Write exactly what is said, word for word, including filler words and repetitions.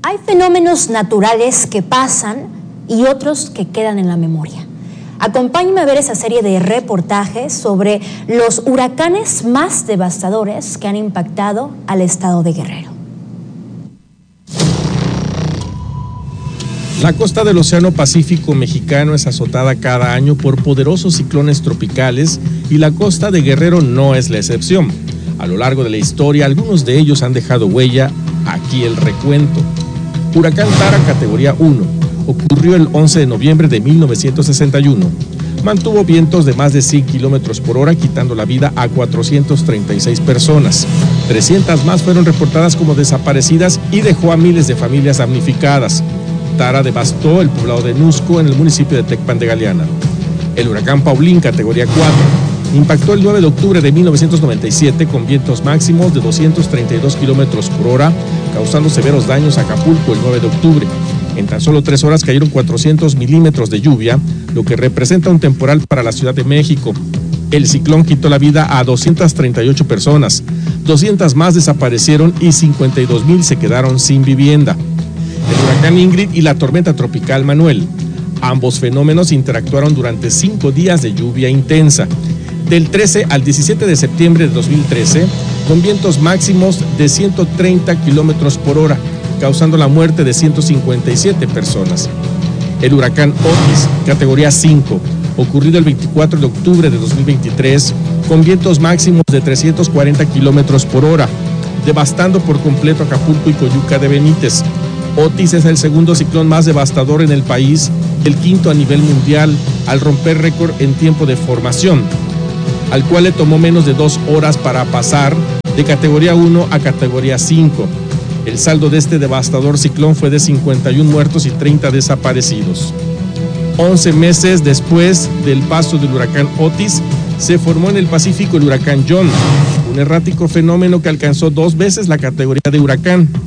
Hay fenómenos naturales que pasan y otros que quedan en la memoria. Acompáñenme a ver esa serie de reportajes sobre los huracanes más devastadores que han impactado al estado de Guerrero. La costa del Océano Pacífico mexicano es azotada cada año por poderosos ciclones tropicales y la costa de Guerrero no es la excepción. A lo largo de la historia, algunos de ellos han dejado huella. Aquí el recuento. Huracán Tara, categoría uno, ocurrió el once de noviembre de mil novecientos sesenta y uno. Mantuvo vientos de más de cien kilómetros por hora, quitando la vida a cuatrocientas treinta y seis personas. trescientas más fueron reportadas como desaparecidas y dejó a miles de familias damnificadas. Tara devastó el poblado de Nusco, en el municipio de Tecpan de Galeana. El huracán Paulín, categoría cuatro, impactó el nueve de octubre de mil novecientos noventa y siete con vientos máximos de doscientos treinta y dos kilómetros por hora, causando severos daños a Acapulco el nueve de octubre. En tan solo tres horas cayeron cuatrocientos milímetros de lluvia, lo que representa un temporal para la Ciudad de México. El ciclón quitó la vida a doscientas treinta y ocho personas, doscientas más desaparecieron y cincuenta y dos mil se quedaron sin vivienda. El huracán Ingrid y la tormenta tropical Manuel. Ambos fenómenos interactuaron durante cinco días de lluvia intensa, del trece al diecisiete de septiembre de dos mil trece, con vientos máximos de ciento treinta kilómetros por hora, causando la muerte de ciento cincuenta y siete personas. El huracán Otis, categoría cinco, ocurrido el veinticuatro de octubre de dos mil veintitrés, con vientos máximos de trescientos cuarenta kilómetros por hora, devastando por completo Acapulco y Coyuca de Benítez. Otis es el segundo ciclón más devastador en el país, el quinto a nivel mundial, al romper récord en tiempo de formación, al cual le tomó menos de dos horas para pasar de categoría uno a categoría cinco. El saldo de este devastador ciclón fue de cincuenta y uno muertos y treinta desaparecidos. once meses después del paso del huracán Otis, se formó en el Pacífico el huracán John, un errático fenómeno que alcanzó dos veces la categoría de huracán.